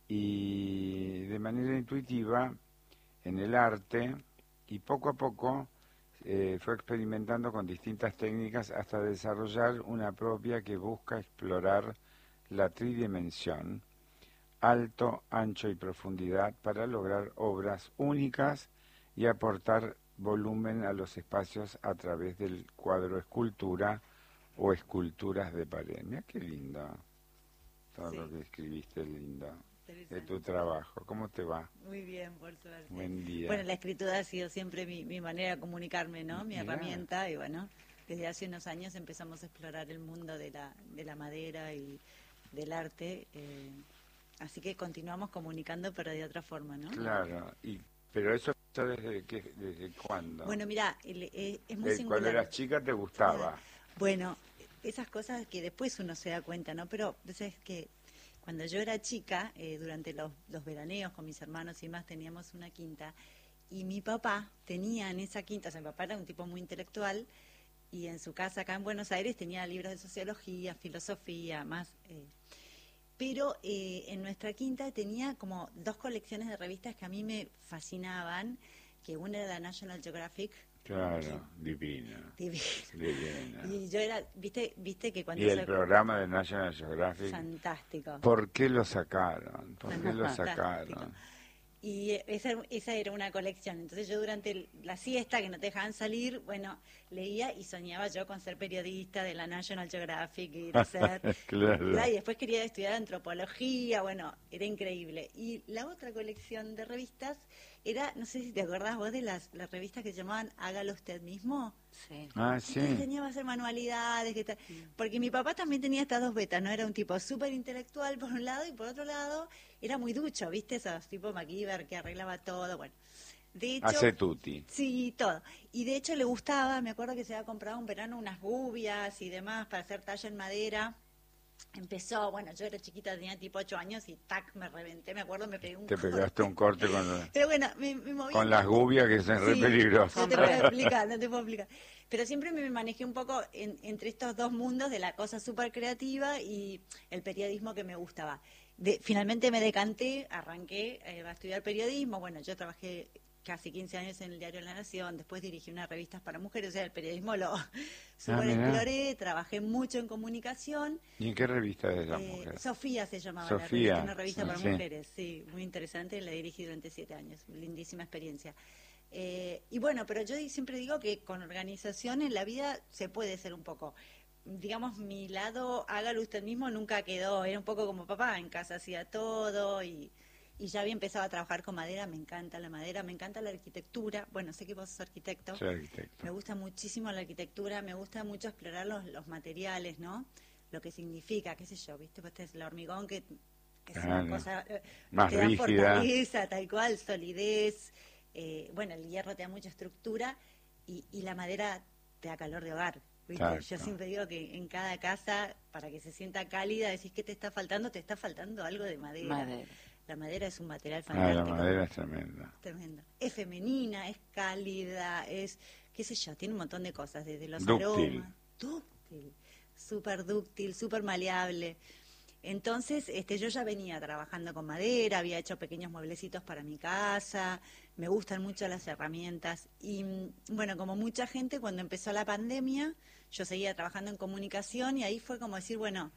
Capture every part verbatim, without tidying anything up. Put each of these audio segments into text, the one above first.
y de manera intuitiva en el arte, y poco a poco eh, fue experimentando con distintas técnicas hasta desarrollar una propia que busca explorar la tridimensión, alto, ancho y profundidad, para lograr obras únicas y aportar volumen a los espacios a través del cuadro escultura o esculturas de pared. Mira qué lindo todo Sí. lo que escribiste, lindo, de tu trabajo. ¿Cómo te va? Muy bien, por suerte. Buen día. Bueno, la escritura ha sido siempre mi, mi manera de comunicarme, ¿no? Mi Mirá. herramienta, y bueno, desde hace unos años empezamos a explorar el mundo de la, de la madera y del arte, eh, así que continuamos comunicando, pero de otra forma, ¿no? Claro, y pero eso desde qué, desde cuándo? Bueno, mira, el- eh, es muy Eh, singular. Cuando eras chica te gustaba. Bueno, esas cosas que después uno se da cuenta, ¿no? Pero, ¿sabes que cuando yo era chica, eh, durante los, los veraneos con mis hermanos y más, teníamos una quinta, y mi papá tenía en esa quinta, o sea, mi papá era un tipo muy intelectual, y en su casa acá en Buenos Aires tenía libros de sociología, filosofía, más... Eh, pero eh, en nuestra quinta tenía como dos colecciones de revistas que a mí me fascinaban, que una era la National Geographic. Claro, divina. Divina. Divina. Y yo era, viste, viste que cuando... Y el se... programa de National Geographic. Fantástico. ¿Por qué lo sacaron? ¿Por qué lo Fantástico. sacaron? Y esa, esa era una colección. Entonces yo durante el- la siesta, que no te dejaban salir, bueno, leía y soñaba yo con ser periodista de la National Geographic, y ir a ser... Claro. Y después quería estudiar antropología, bueno, era increíble. Y la otra colección de revistas era, no sé si te acordás vos de las, las revistas que se llamaban Hágalo Usted Mismo. Sí. Ah, Sí. Te sí. enseñaba a hacer manualidades, que tal. Porque mi papá también tenía estas dos betas, ¿no? Era un tipo súper intelectual por un lado, y por otro lado era muy ducho, ¿viste? Esos tipo MacGyver que arreglaba todo, bueno. De hecho, Hace tutti. sí, todo. Y de hecho le gustaba, me acuerdo que se había comprado un verano unas gubias y demás para hacer talla en madera. Empezó, bueno, yo era chiquita, tenía tipo ocho años y tac, me reventé, me acuerdo, me pegué un Te corte. pegaste un corte con, Pero bueno, me, me moví con las gubias, que son re Sí, peligrosas. no te puedo explicar, no te puedo explicar. Pero siempre me manejé un poco en- entre estos dos mundos, de la cosa súper creativa y el periodismo que me gustaba. De, finalmente me decanté, arranqué eh, a estudiar periodismo. Bueno, yo trabajé casi quince años en el diario La Nación, después dirigí unas revistas para mujeres, o sea, el periodismo lo súper mirá. exploré, trabajé mucho en comunicación. ¿Y en qué revista es la Eh, mujer? Sofía se llamaba la Sofía, revista, una revista sí, para sí. mujeres, sí, muy interesante, la dirigí durante siete años, lindísima experiencia. Eh, y bueno, pero yo siempre digo que con organización en la vida se puede ser un poco, digamos, mi lado, hágalo usted mismo, nunca quedó, era un poco como papá, en casa hacía todo, y, y ya había empezado a trabajar con madera, me encanta la madera, me encanta la arquitectura, bueno, sé que vos sos arquitecto, Soy arquitecto. me gusta muchísimo la arquitectura, me gusta mucho explorar los, los materiales, ¿no? Lo que significa, qué sé yo, ¿viste? Pues este es el hormigón, que es Claro. una cosa eh, Más te da rígida. fortaleza, tal cual, solidez. Eh, bueno, el hierro te da mucha estructura y, y la madera te da calor de hogar. ¿Viste? Exacto. Yo siempre digo que en cada casa, para que se sienta cálida, decís que te está faltando, te está faltando algo de madera. Madera. La madera es un material Ah, fantástico. la madera es tremenda. Tremendo. Es femenina, es cálida, es, qué sé yo, tiene un montón de cosas, desde los Dúctil. aromas. Dúctil. Súper dúctil, súper maleable. Entonces, este, yo ya venía trabajando con madera, había hecho pequeños mueblecitos para mi casa, me gustan mucho las herramientas. Y mm, bueno, como mucha gente, cuando empezó la pandemia, yo seguía trabajando en comunicación y ahí fue como decir, bueno,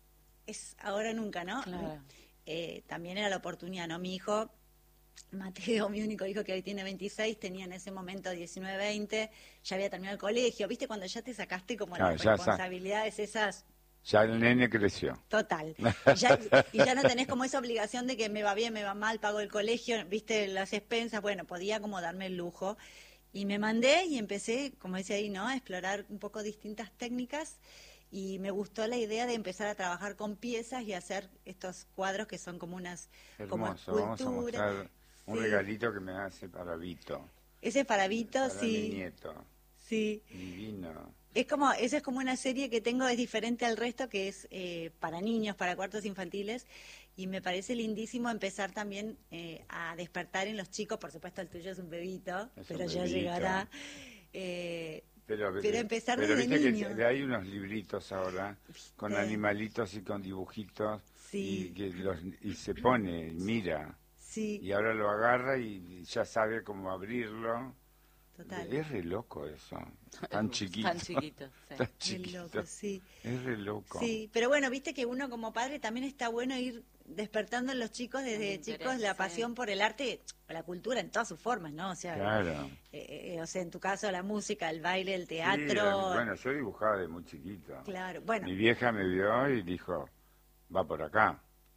es ahora o nunca, ¿no? Claro. Eh, también era la oportunidad, ¿no? Mi hijo, Mateo, mi único hijo que hoy tiene veintiséis, tenía en ese momento diecinueve, veinte, ya había terminado el colegio, ¿viste? Cuando ya te sacaste como Claro, las ya sa- responsabilidades esas, Ya el nene creció. total. Y ya, y ya no tenés como esa obligación de que me va bien, me va mal, pago el colegio, ¿viste? Las expensas, bueno, podía como darme el lujo. Y me mandé y empecé, como decía ahí, ¿no? A explorar un poco distintas técnicas. Y me gustó la idea de empezar a trabajar con piezas y hacer estos cuadros que son como unas como Hermoso. Vamos a esculturas. mostrar un Sí. regalito que me hace para Vito. Ese es para Vito, Para mi sí. nieto. Sí. Divino. Es como, esa es como una serie que tengo, es diferente al resto, que es eh, para niños, para cuartos infantiles, y me parece lindísimo empezar también eh, a despertar en los chicos, por supuesto el tuyo es un bebito, Es un pero ya bebito. llegará, eh, Pero, pero empezar pero desde viste niño. que hay unos libritos ahora ¿Viste? con animalitos y con dibujitos Sí. y que los y se pone, y mira, Sí, y ahora lo agarra y ya sabe cómo abrirlo. total. Es re loco eso, tan chiquito, Tan chiquito, sí. tan Es chiquito, loco, sí. es re loco. Sí, pero bueno, viste que uno como padre también está bueno ir despertando en los chicos desde El chicos interés, la sí. pasión por el arte, la cultura en todas sus formas, ¿no? O sea, Claro. eh, eh, o sea, en tu caso la música, el baile, el Sí, teatro. bueno, yo dibujaba de muy chiquito. Claro, bueno, Mi vieja me vio y dijo, va por acá.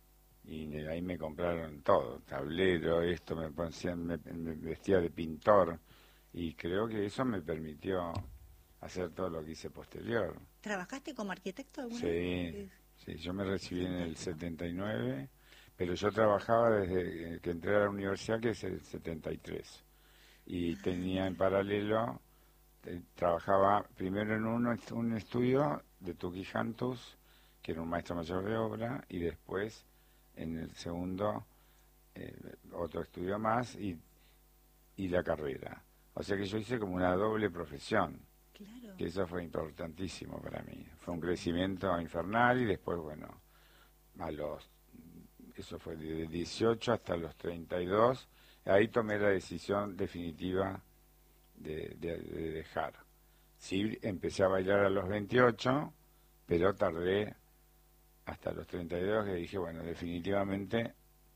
Y de ahí me compraron todo, tablero, esto, me, ponían, me, me vestía de pintor. Y creo que eso me permitió hacer todo lo que hice posterior. ¿trabajaste como arquitecto alguna Sí, vez? sí, yo me recibí en el setenta y nueve, pero yo trabajaba desde que entré a la universidad, que es el setenta y tres. Y tenía en paralelo, eh, trabajaba primero en un, un estudio de Tuquijantus, que era un maestro mayor de obra, y después en el segundo eh, otro estudio más y, y la carrera. O sea que yo hice como una doble profesión, Claro. que eso fue importantísimo para mí. Fue un crecimiento infernal y después, bueno, a los, eso fue de dieciocho hasta los treinta y dos, ahí tomé la decisión definitiva de, de, de dejar. Sí, empecé a bailar a los veintiocho, pero tardé hasta los treinta y dos que dije, bueno, definitivamente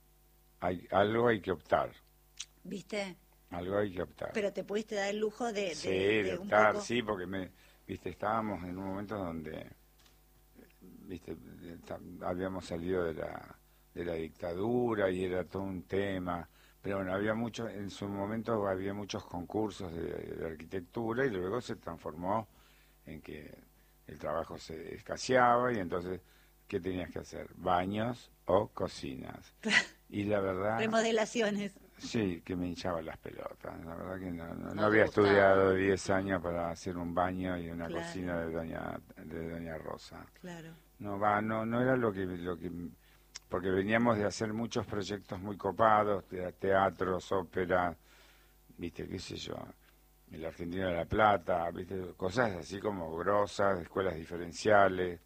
hay algo hay que optar, ¿Viste? algo hay que optar. Pero te pudiste dar el lujo de, de, Sí, de de un optar, poco... sí, porque me, viste, estábamos en un momento donde, viste, ta- habíamos salido de la, de la dictadura y era todo un tema, pero bueno, había mucho, en su momento había muchos concursos de, de arquitectura y luego se transformó en que el trabajo se escaseaba y entonces, ¿qué tenías que hacer? Baños o cocinas. Y la verdad... remodelaciones. Sí, que me hinchaba las pelotas. La verdad que no, no, no No te había gustaba. estudiado diez años para hacer un baño y una Claro. cocina de doña de doña Rosa. Claro. No va, no no era lo que lo que porque veníamos de hacer muchos proyectos muy copados, de teatros, ópera, viste, qué sé yo, el Argentino de la Plata, viste, cosas así como grosas, escuelas diferenciales.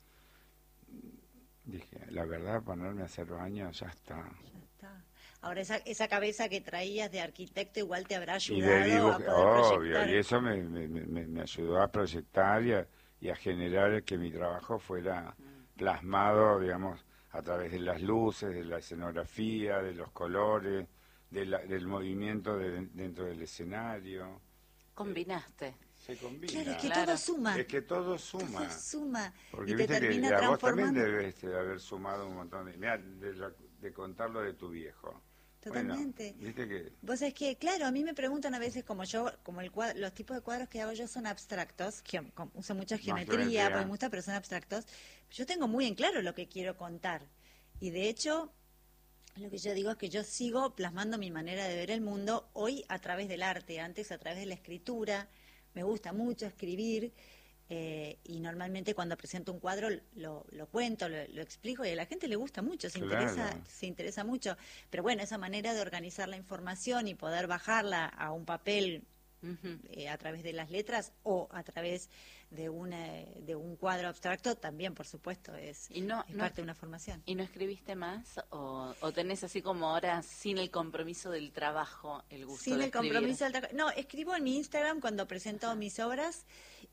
Dije, la verdad, ponerme a hacer baños ya está. Ya está. Ahora esa, esa cabeza que traías de arquitecto igual te habrá Y de ayudado a dibujo, poder obvio, proyectar. y eso me, me, me- me ayudó a proyectar y a, y a generar que mi trabajo fuera plasmado, digamos, a través de las luces, de la escenografía, de los colores, de la- del movimiento de- dentro del escenario. Combinaste. Se combina. Claro, es que Claro. todo suma. Es que todo suma. Todo suma. Porque y te viste que termina a vos también transformando. debes de haber sumado un montón de... Mirá, de, la- de contar lo de tu viejo. Totalmente. Bueno, viste que... Vos es que, claro, a mí me preguntan a veces, como yo, como el cuadro, los tipos de cuadros que hago yo son abstractos, geo- com- uso mucha geometría, geometría. porque me gusta, pero son abstractos. Yo tengo muy en claro lo que quiero contar. Y de hecho, lo que yo digo es que yo sigo plasmando mi manera de ver el mundo hoy a través del arte, antes a través de la escritura. Me gusta mucho escribir. Eh, y normalmente cuando presento un cuadro lo, lo cuento, lo, lo explico y a la gente le gusta mucho, se Claro. interesa, se interesa mucho. Pero bueno, esa manera de organizar la información y poder bajarla a un papel Ujú. eh, a través de las letras o a través de una, de un cuadro abstracto también, por supuesto, es, Y no, es no- parte de una formación. ¿Y no escribiste más? ¿O, o tenés así como ahora, sin el compromiso del trabajo, el gusto Sin de el escribir? compromiso del tra- No, escribo en mi Instagram cuando presento mis obras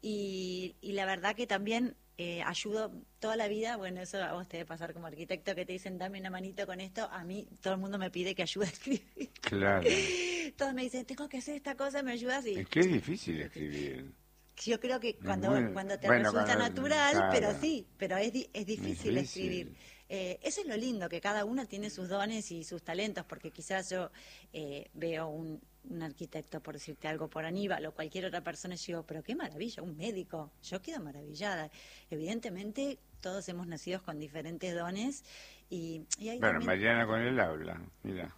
y, y la verdad que también eh, ayudo toda la vida. Bueno, eso a vos te debe pasar como arquitecto que te dicen dame una manito con esto. A mí todo el mundo me pide que ayude a escribir. Claro. Todos me dicen tengo que hacer esta cosa, ¿me ayudas? Y Es que es difícil escribir. yo creo que cuando, muy- cuando te bueno, resulta cuando- natural, claro. pero sí, pero es, di- es difícil difícil. escribir. Eh, eso es lo lindo, que cada uno tiene sus dones y sus talentos, porque quizás yo eh, veo un, un arquitecto, por decirte algo, por Aníbal o cualquier otra persona y digo, pero qué maravilla, un médico. Yo quedo maravillada. Evidentemente, todos hemos nacido con diferentes dones y, y hay Bueno, también- Mariana con él habla, mira.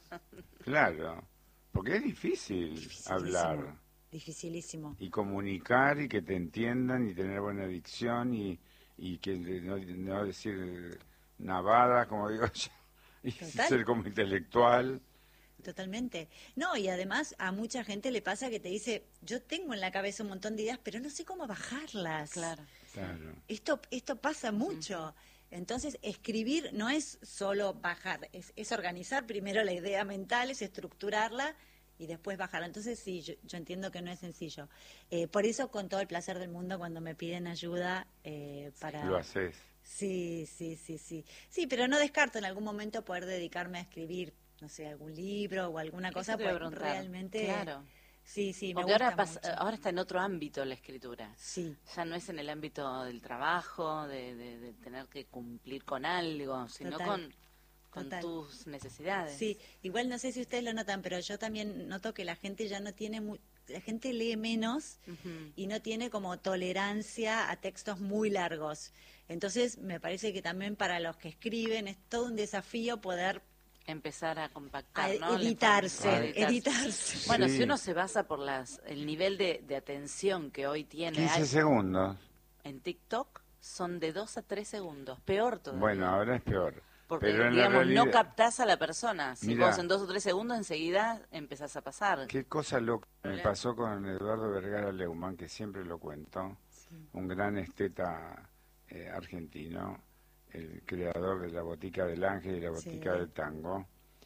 Claro, porque es difícil Dificilísimo, hablar dificilísimo. y comunicar y que te entiendan y tener buena dicción y, y que no, no decir navada, como digo yo, y Total. ser como intelectual. Totalmente. No, y además a mucha gente le pasa que te dice, yo tengo en la cabeza un montón de ideas, pero no sé cómo bajarlas. Claro. Claro. Esto, esto pasa mucho. Entonces, escribir no es solo bajar, es, es organizar primero la idea mental, es estructurarla y después bajarla. Entonces, sí, yo, yo entiendo que no es sencillo. Eh, por eso, con todo el placer del mundo, cuando me piden ayuda eh, para... Lo haces. Sí, sí, sí, sí. Sí, pero no descarto en algún momento poder dedicarme a escribir, no sé, algún libro o alguna Eso cosa, te iba a pues preguntar. realmente... Claro. Sí, sí, me Porque gusta ahora, pasa- mucho. ahora está en otro ámbito la escritura. Sí, Ya no es en el ámbito del trabajo, de, de- de tener que cumplir con algo, sino Total, con, con total. tus necesidades. sí. Igual no sé si ustedes lo notan, pero yo también noto que la gente ya no tiene... mu- la gente lee menos Ujú. y no tiene como tolerancia a textos muy largos. Entonces, me parece que también para los que escriben es todo un desafío poder Empezar a compactar, a ¿no? La editarse, información, editarse. Bueno, Sí. si uno se basa por las el nivel de, de atención que hoy tiene quince hay- segundos. en TikTok, son de dos a tres segundos. Peor todavía. Bueno, ahora es peor. Porque, Pero en la digamos, realidad, no captás a la persona. Si Mirá. vos en dos o tres segundos enseguida empezás a pasar. qué cosa loca me Problema. pasó con Eduardo Vergara Leumann, que siempre lo cuento, un gran esteta eh, argentino, el creador de la Botica del Ángel y la Botica Sí. del Tango.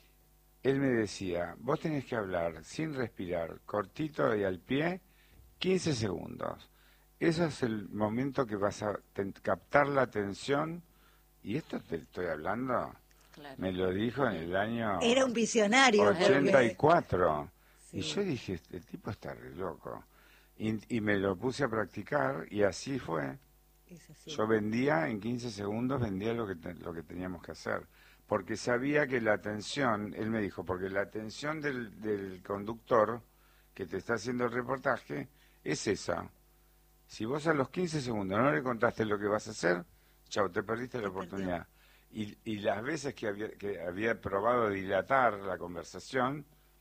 Él me decía, vos tenés que hablar sin respirar, cortito y al pie, quince segundos. Eso es el momento que vas a ten- captar la atención. Y esto te estoy hablando, Claro. me lo dijo en el año Era un visionario. ochenta y porque- cuatro. Sí. Y yo dije, este tipo está re loco. Y, y me lo puse a practicar y así fue. Es así. Yo vendía en quince segundos, vendía lo que, te- lo que teníamos que hacer. Porque sabía que la atención, él me dijo, porque la atención del, del conductor que te está haciendo el reportaje es esa. Si vos a los quince segundos no le contaste lo que vas a hacer, chau, te perdiste la Te oportunidad. Y, y las veces que había, que había probado dilatar la conversación,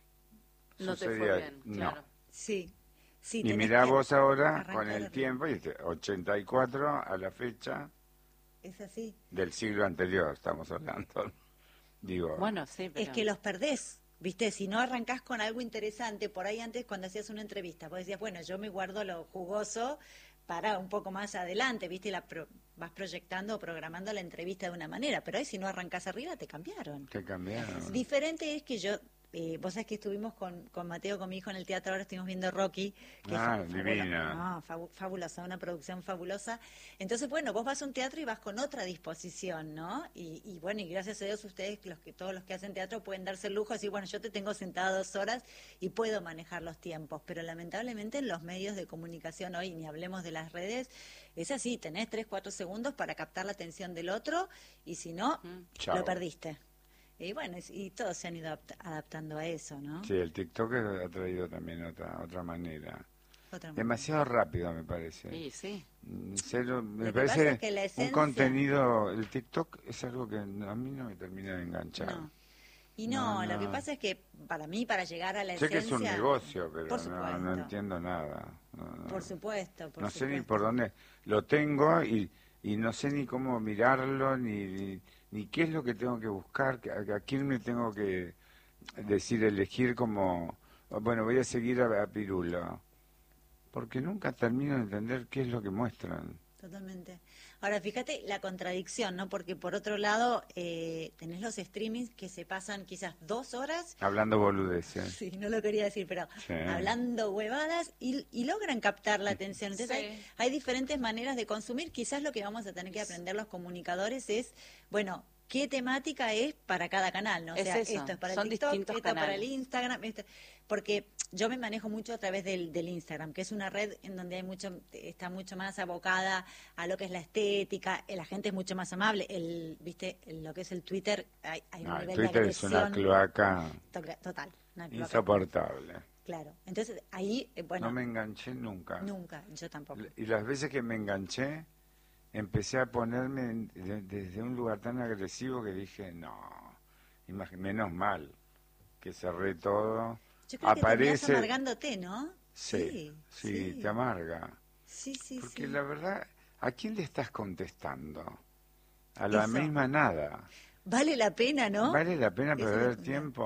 No te sucedía- fue bien, no. claro. Sí, sí. Y tenés mirá que vos ahora, arrancar con el de- tiempo, y este, ochenta y cuatro a la fecha Es así. del siglo anterior, estamos hablando. Digo, Bueno, sí, pero... Es que los perdés, ¿viste? Si no arrancás con algo interesante, por ahí antes cuando hacías una entrevista, vos decías, bueno, yo me guardo lo jugoso para un poco más adelante, ¿viste? Y la pro- vas proyectando o programando la entrevista de una manera, pero ahí si no arrancás arriba te cambiaron. te cambiaron. Diferente es que yo, eh, vos sabés que estuvimos con, con Mateo, con mi hijo en el teatro, ahora estuvimos viendo Rocky, que Ah, es fabulo- divina. no, fabu- fabulosa, una producción fabulosa. Entonces, bueno, vos vas a un teatro y vas con otra disposición, ¿no? Y, y bueno, y gracias a Dios ustedes, los que todos los que hacen teatro, pueden darse el lujo de decir, bueno, yo te tengo sentada dos horas y puedo manejar los tiempos, pero lamentablemente en los medios de comunicación hoy, ni hablemos de las redes, es así, tenés tres, cuatro segundos para captar la atención del otro y si no, Mm. Chao. lo perdiste. Y bueno, es- y todos se han ido adapt- adaptando a eso, ¿no? Sí, el TikTok ha traído también otra otra manera. Otra manera. Demasiado rápido, me parece. Sí, sí. En serio, me Lo que pasa parece es que la un esencia- contenido, el TikTok es algo que no- a mí no me termina de enganchar. No. Y no, No, lo que no. pasa es que para mí, para llegar a la Sé que esencia... es un negocio, pero Por no, supuesto. no entiendo nada. No, no. Por supuesto, por no sé supuesto. ni por dónde lo tengo y, y no sé ni cómo mirarlo, ni, ni, ni qué es lo que tengo que buscar, a, a quién me tengo que decir, elegir como, bueno, voy a seguir a, a Pirulo, porque nunca termino de entender qué es lo que muestran. Totalmente. Ahora, fíjate la contradicción, ¿no? Porque por otro lado, eh, tenés los streamings que se pasan quizás dos horas, Hablando boludeces. sí, no lo quería decir, pero Sí. hablando huevadas y, y logran captar la atención. Entonces Sí. hay, hay diferentes maneras de consumir. Quizás lo que vamos a tener que aprender los comunicadores es, bueno, qué temática es para cada canal, ¿no? O Es sea, eso, esto es para son el TikTok, distintos esto para el canales. Instagram, esto- porque yo me manejo mucho a través del, del Instagram, que es una red en donde hay mucho, está mucho más abocada a lo que es la estética, eh, la gente es mucho más amable, el, viste, el- lo que es el Twitter, hay, hay un No, el nivel Twitter de es una agresión cloaca to- total, una cloaca. insoportable. Claro, entonces ahí, eh, bueno, No me enganché nunca. nunca, yo tampoco. Y las veces que me enganché, empecé a ponerme en- de- desde un lugar tan agresivo que dije, no, imag- menos mal que cerré todo. Yo creo que terminás Aparece, amargándote, ¿no? sí, sí, te amarga. Sí, sí, Porque sí. la verdad, ¿a quién le estás contestando? A la Eso. misma nada. Vale la pena, ¿no? ¿Vale la pena Eso es perder lo que- tiempo?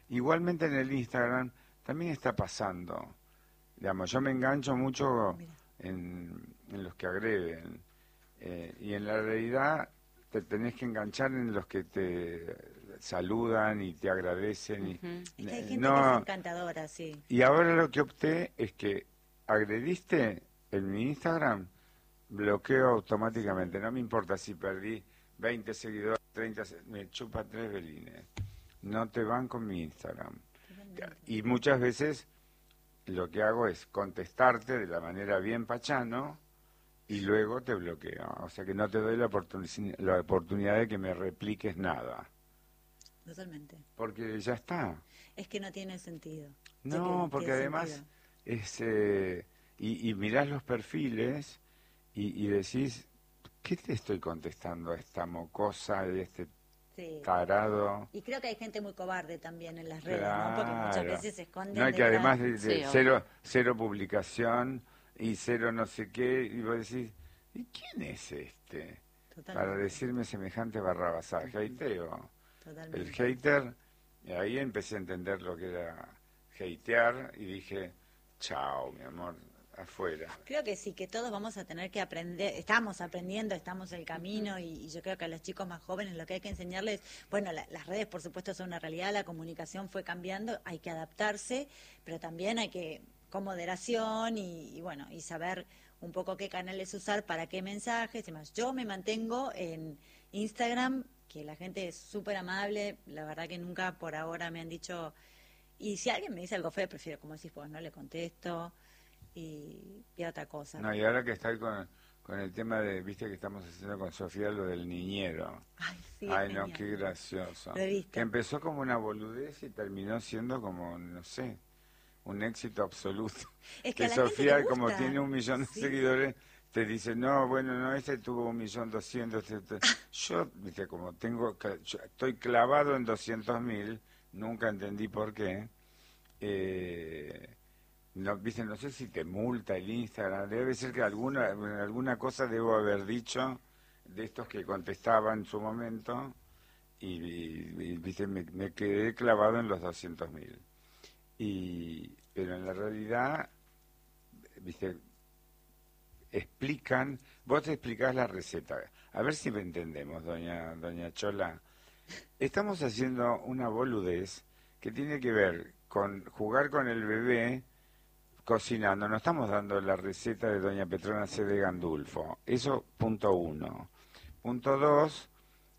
Igualmente en el Instagram también está pasando. Digamos, yo me engancho mucho en, en los que agreden. Eh, y en la realidad te tenés que enganchar en los que te saludan y te agradecen. Y, Ujú. Es que hay eh, gente no, que es encantadora, sí. y ahora lo que opté es que agrediste en mi Instagram, bloqueo automáticamente. No me importa si perdí veinte seguidores, treinta, se- me chupa tres velines. No te van con mi Instagram. Totalmente. Y muchas veces lo que hago es contestarte de la manera bien pachano y luego te bloqueo. O sea que no te doy la, oportuni- la oportunidad de que me repliques nada. Totalmente. Porque ya está. Es que no tiene sentido. No, ¿Qué- porque qué además sentido? es, eh, y, y mirás los perfiles y, y decís, ¿qué te estoy contestando a esta mocosa, a este Sí. tarado? Y creo que hay gente muy cobarde también en las redes, ¿no? Porque muchas Claro. veces se esconden No, hay que detrás- además de, de Sí, obvio. cero, cero publicación y cero no sé qué, y vos decís, ¿y quién es este? Totalmente. Para decirme semejante barrabasada, hateo. Totalmente. El hater, y ahí empecé a entender lo que era hatear y dije, chao, mi amor, afuera. Creo que sí, que todos vamos a tener que aprender, estamos aprendiendo, estamos en el camino y, y yo creo que a los chicos más jóvenes lo que hay que enseñarles, bueno, la- las redes por supuesto son una realidad, la comunicación fue cambiando, hay que adaptarse, pero también hay que, con moderación y, y bueno, y saber un poco qué canales usar, para qué mensajes y demás. Yo me mantengo en Instagram, que la gente es súper amable, la verdad que nunca por ahora me han dicho, y si alguien me dice algo feo, prefiero, como decís, pues no le contesto. Y, y otra cosa. No, y ahora que estoy con, con el tema de, viste que estamos haciendo con Sofía lo del niñero. Ay, sí, Ay, es no, genial. qué gracioso. Lo he visto. Que empezó como una boludez y terminó siendo como, no sé, un éxito absoluto. Es que Que a la gente Sofía, le gusta. como tiene un millón de Sí. seguidores, te dice, no, bueno, no, este tuvo un millón doscientos. Este, yo, viste, como tengo, ca- yo estoy clavado en doscientos mil, nunca entendí por qué. Eh, no, viste, no sé si te multa el Instagram, debe ser que alguna, alguna cosa debo haber dicho de estos que contestaba en su momento y, y- y, viste, me, me quedé clavado en los doscientos mil. Y, pero en la realidad, viste, explican, vos te explicás la receta. A ver si me entendemos, doña, doña Chola. Estamos haciendo una boludez que tiene que ver con jugar con el bebé cocinando. No estamos dando la receta de doña Petrona C. de Gandulfo. Eso, punto uno. Punto dos,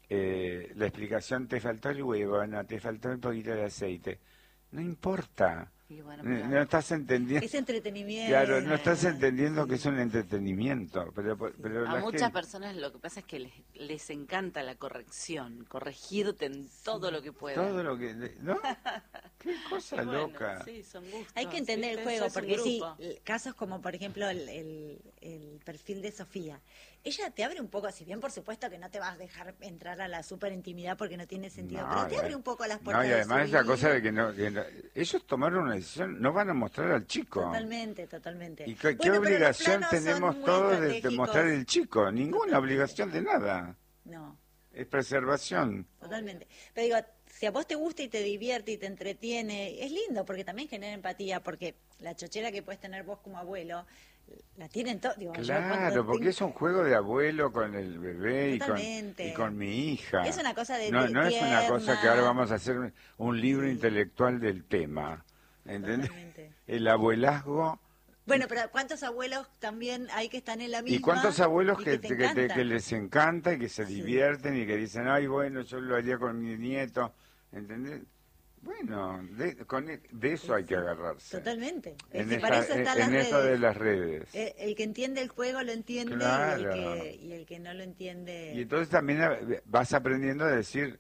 eh, la explicación, te faltó el huevo, no, te faltó un poquito de aceite. No importa. Y bueno, No, pero- no estás entendiendo. Es entretenimiento. Claro, no estás Sí. entendiendo que es un entretenimiento. Pero, pero A la muchas gente- personas lo que pasa es que les, les encanta la corrección, corregirte en todo lo que puedan. todo lo que... ¿No? Qué cosa Y bueno, loca. sí, son gustos, Hay que entender ¿viste? el juego, Eso es un porque sí, grupo. l- casos como por ejemplo el, el- el perfil de Sofía, ella te abre un poco, si bien por supuesto que no te vas a dejar entrar a la super intimidad porque no tiene sentido, No, pero te y- abre un poco las puertas. No, y de además su esa cosa vida. de que no, que no- ellos tomaron una decisión, no van a mostrar al chico. Totalmente, totalmente. ¿Y qué, qué Bueno, pero los obligación planos son tenemos muy todos de- de, estratégicos. mostrar el chico? Ninguna obligación de nada. No, Es preservación. totalmente. Pero digo, si a vos te gusta y te divierte y te entretiene, es lindo porque también genera empatía, porque la chochera que puedes tener vos como abuelo, la tienen todos. Digo, yo Claro, cuando porque tengo- es un juego de abuelo con el bebé y con, Totalmente. y con mi hija. Es una cosa de- No, de no es una cosa tierna. que ahora vamos a hacer un libro Sí. intelectual del tema. ¿Entendés? Totalmente. El abuelazgo. Bueno, pero ¿cuántos abuelos también hay que están en la misma? ¿Y cuántos abuelos y que, te que, te- encanta? que les encanta y que se Sí. divierten y que dicen, ay, bueno, yo lo haría con mi nieto? ¿Entendés? Bueno, de, con, e- de eso hay que agarrarse. Totalmente. Es En, que esta- para eso en, están en las esto de redes. las redes. Eh, El que entiende el juego lo entiende y, Claro. el que, y el que no lo entiende... Y entonces también eh, vas aprendiendo a decir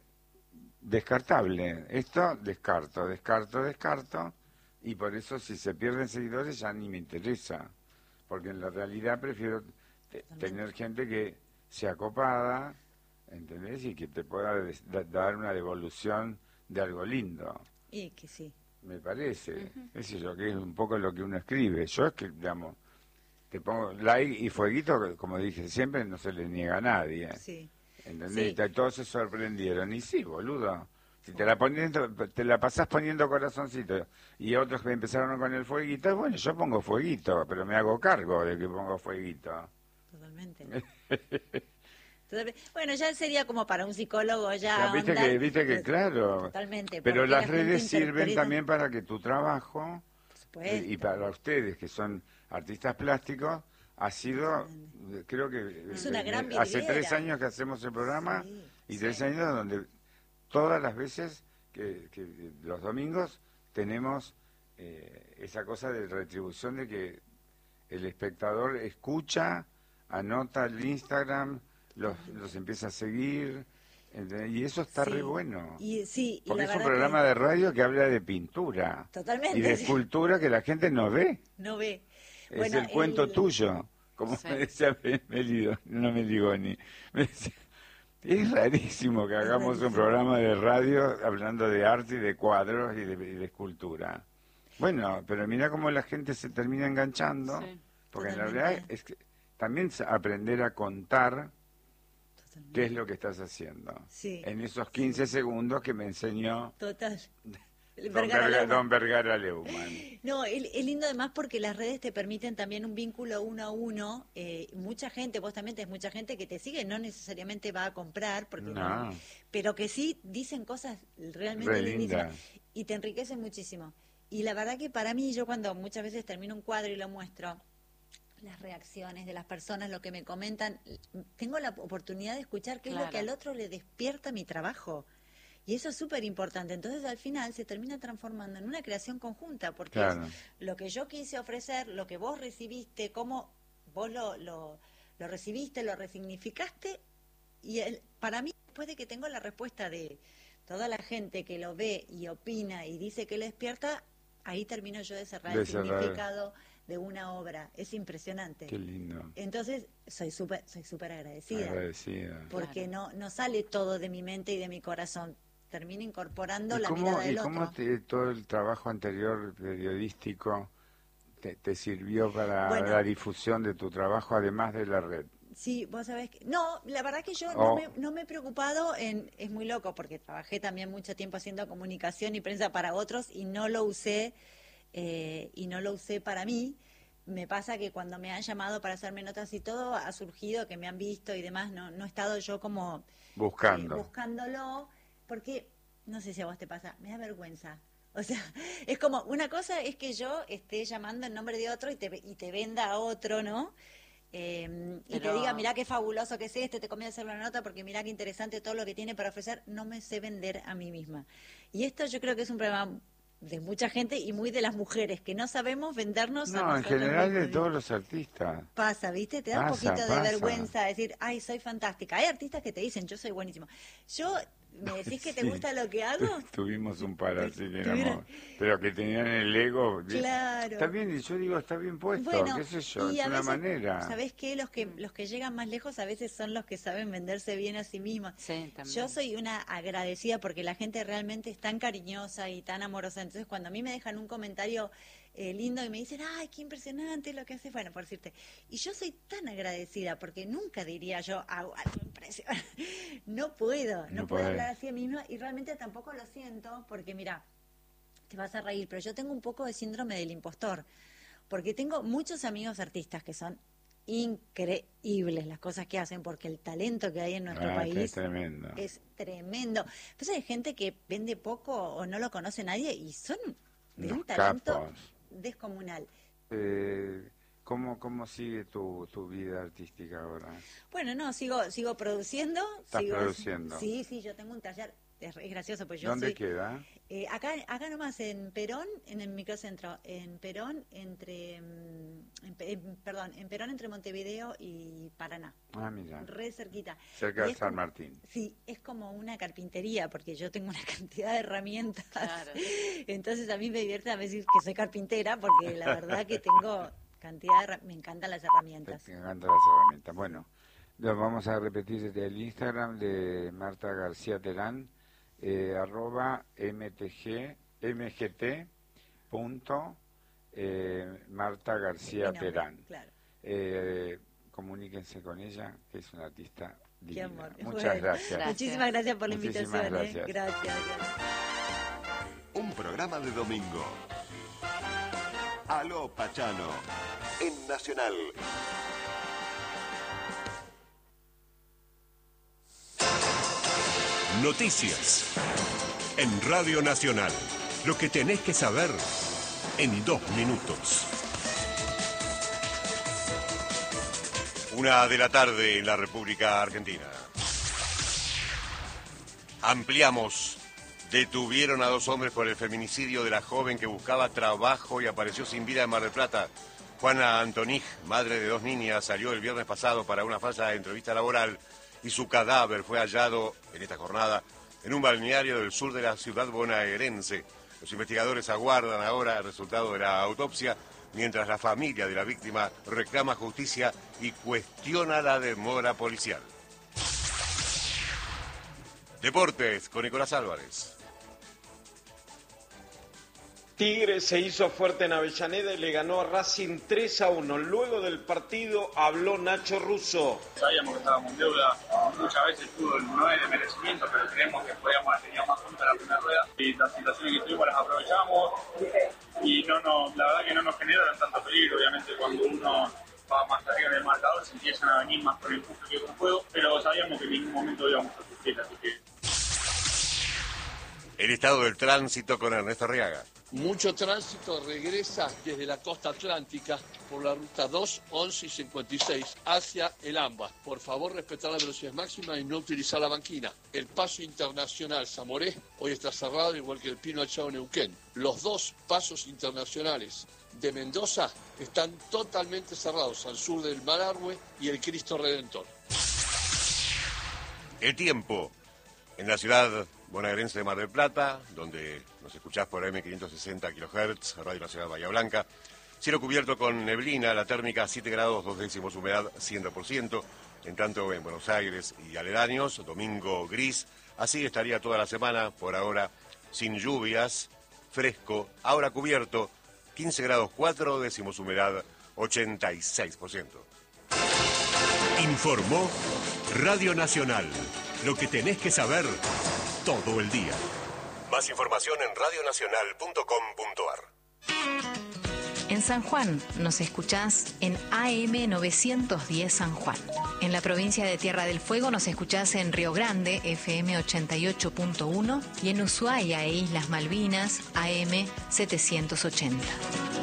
descartable. Esto descarto, descarto, descarto. Y por eso si se pierden seguidores ya ni me interesa. Porque en la realidad prefiero te- tener gente que sea copada, ¿entendés? Y que te pueda des- da- dar una devolución de algo lindo. Y que sí. Me parece. Qué sé yo, que es un poco lo que uno escribe. Yo es que, digamos, te pongo like y fueguito, que, como dije siempre, no se le niega a nadie. Sí. ¿Entendés? Sí. Y todos se sorprendieron. Y sí, boludo. Si te la poniendo, te la pasás poniendo corazoncito y otros que empezaron con el fueguito, bueno, yo pongo fueguito, pero me hago cargo de que pongo fueguito. Totalmente. Totalmente. Bueno, ya sería como para un psicólogo ya. Ya, viste ahondar, que, viste que pues, claro. Totalmente. Pero porque las la gente redes sirven interpreta- también para que tu trabajo, Por supuesto. y para ustedes que son artistas plásticos, ha sido, creo que Es una eh, gran hace vidriera. tres años que hacemos el programa Sí, y sí. tres años donde todas las veces que, que los domingos tenemos eh, esa cosa de retribución de que el espectador escucha, anota el Instagram, los, los empieza a seguir, ¿entendés? Y eso está Sí. re bueno. Y, sí, y Porque la es un verdad programa que de radio que habla de pintura Totalmente, y de sí. escultura que la gente no ve. no ve. Es Bueno, el cuento el- tuyo, como Sí. me decía Melido, no Meligoni. Me decía, es rarísimo que hagamos un rarísimo. programa de radio hablando de arte y de cuadros y de, y de escultura. Bueno, pero mira cómo la gente se termina enganchando, Sí, porque en la totalmente. realidad es que también sa- aprender a contar Totalmente. qué es lo que estás haciendo. Sí, En esos quince segundos que me enseñó Total. El Don, Vergara Verga- Leumann. Don Vergara Leumann. No, es es lindo además porque las redes te permiten también un vínculo uno a uno. Eh, mucha gente, vos también tenés mucha gente que te sigue, no necesariamente va a comprar, porque No. no, pero que sí dicen cosas realmente Re lindísimas linda. y te enriquecen muchísimo. Y la verdad que para mí, yo cuando muchas veces termino un cuadro y lo muestro, las reacciones de las personas, lo que me comentan, tengo la oportunidad de escuchar qué es lo Claro. que al otro le despierta mi trabajo. Y eso es súper importante. Entonces, al final, se termina transformando en una creación conjunta, porque Claro. es lo que yo quise ofrecer, lo que vos recibiste, cómo vos lo, lo, lo recibiste, lo resignificaste, y el, para mí, después de que tengo la respuesta de toda la gente que lo ve y opina y dice que le despierta, ahí termino yo de cerrar De el cerrar. significado de una obra. Es impresionante. Qué lindo. Entonces, soy súper soy súper agradecida, Agradecida. porque Claro. no, no sale todo de mi mente y de mi corazón. Termino incorporando ¿Y la cómo, mirada y del cómo otro. te- todo el trabajo anterior periodístico te, te sirvió para Bueno. la difusión de tu trabajo, además de la red? Sí, vos sabés que... No, la verdad que yo Oh. no, me, no me he preocupado en... Es muy loco, porque trabajé también mucho tiempo haciendo comunicación y prensa para otros y no lo usé, eh, y no lo usé para mí. Me pasa que cuando me han llamado para hacerme notas y todo, ha surgido que me han visto y demás, no, no he estado yo como... Buscando. eh, buscándolo, porque, no sé si a vos te pasa, me da vergüenza. O sea, es como, una cosa es que yo esté llamando en nombre de otro y te, y te venda a otro, ¿no? Eh, y te Pero- diga, mirá qué fabuloso que es este, te conviene hacer una nota porque mirá qué interesante todo lo que tiene para ofrecer. No me sé vender a mí misma. Y esto yo creo que es un problema de mucha gente y muy de las mujeres, que no sabemos vendernos a No, en nosotros general de mismos. todos los artistas. Pasa, ¿viste? Te da un Pasa, poquito de pasa. vergüenza decir, ay, soy fantástica. Hay artistas que te dicen, yo soy buenísimo. Yo, ¿me decís que te Sí. gusta lo que hago? Tuvimos un par así que Tuvieron- éramos, pero que tenían el ego. ¿viste? Claro. Está bien, y yo digo, está bien puesto, Bueno, qué sé yo, y es a una veces, manera. ¿sabés qué? Los que, los que llegan más lejos a veces son los que saben venderse bien a sí mismos. Sí, también. Yo soy una agradecida porque la gente realmente es tan cariñosa y tan amorosa. Entonces, cuando a mí me dejan un comentario eh, lindo y me dicen, ay, qué impresionante lo que haces, bueno, por decirte. Y yo soy tan agradecida porque nunca diría yo, hago algo impresionante. No puedo, no, No puedo podés. hablar así a mí misma y realmente tampoco lo siento porque, mira, te vas a reír, pero yo tengo un poco de síndrome del impostor, porque tengo muchos amigos artistas que son increíbles las cosas que hacen, porque el talento que hay en nuestro Ah, país es tremendo. es tremendo. Pues hay gente que vende poco o no lo conoce nadie y son de Unos un talento capos. descomunal. Eh, ¿cómo, ¿Cómo sigue tu, tu vida artística ahora? Bueno, no, sigo sigo produciendo. ¿Estás sigo, produciendo? Sí, sí, yo tengo un taller, es, es gracioso, pues yo ¿Dónde soy... queda? Eh, acá, acá nomás, en Perón, en el microcentro, en Perón, entre, mm, en Pe- en- perdón, en Perón entre Montevideo y Paraná, Ah, mira, re cerquita. cerca Y de es San como- Martín. Sí, es como una carpintería, porque yo tengo una cantidad de herramientas. Claro. Entonces a mí me divierte a decir que soy carpintera, porque la verdad que tengo cantidad de herra- me encantan las herramientas. Te encantan las herramientas. Bueno, lo vamos a repetir el Instagram de Marta García Terán, eh, arroba mtg, mgt punto eh, Marta García Mi nombre, Terán. claro. Eh, comuníquense con ella, que es una artista Qué amor. Muchas Bueno, gracias. gracias. Muchísimas gracias por la Muchísimas invitación. gracias. ¿eh? Gracias, gracias. Un programa de domingo. Aló Pachano, en Nacional. Noticias. En Radio Nacional. Lo que tenés que saber en dos minutos. Una de la tarde en la República Argentina. Ampliamos. Detuvieron a dos hombres por el feminicidio de la joven que buscaba trabajo y apareció sin vida en Mar del Plata. Juana Antonig, madre de dos niñas, salió el viernes pasado para una falsa entrevista laboral y su cadáver fue hallado en esta jornada en un balneario del sur de la ciudad bonaerense. Los investigadores aguardan ahora el resultado de la autopsia, mientras la familia de la víctima reclama justicia y cuestiona la demora policial. Deportes con Nicolás Álvarez. Tigre se hizo fuerte en Avellaneda y le ganó a Racing tres a uno. Luego del partido habló Nacho Russo. Sabíamos que estábamos en deuda, muchas veces el fútbol no es de merecimiento, pero creemos que podíamos haber tenido más puntos en la primera rueda. Y las situaciones que tuvimos las aprovechamos y no nos, la verdad que no nos generaron tanto peligro. Obviamente cuando uno va más arriba en el marcador se empiezan a venir más con el empuje que con el juego, pero sabíamos que en ningún momento íbamos a sufrir, así que... El estado del tránsito con Ernesto Arriaga. Mucho tránsito regresa desde la costa atlántica por la ruta dos, once y cincuenta y seis hacia el AMBA. Por favor, respetar la velocidad máxima y no utilizar la banquina. El paso internacional Zamoré hoy está cerrado, igual que el Pino Achao Neuquén. Los dos pasos internacionales de Mendoza están totalmente cerrados al sur del Malargüe y el Cristo Redentor. El tiempo en la ciudad bonaerense de Mar del Plata, donde nos escuchás por eme quinientos sesenta kilohertz, Radio Nacional Bahía Blanca. Cielo cubierto con neblina, la térmica siete grados, dos décimos, humedad cien por ciento. En tanto en Buenos Aires y aledaños, domingo gris. Así estaría toda la semana, por ahora sin lluvias, fresco, ahora cubierto, quince grados, cuatro décimos, humedad ochenta y seis por ciento. Informó Radio Nacional. Lo que tenés que saber todo el día. Más información en radio nacional punto com punto a r. En San Juan nos escuchás en A M novecientos diez San Juan. En la provincia de Tierra del Fuego nos escuchás en Río Grande, F M ochenta y ocho punto uno, y en Ushuaia e Islas Malvinas, A M setecientos ochenta.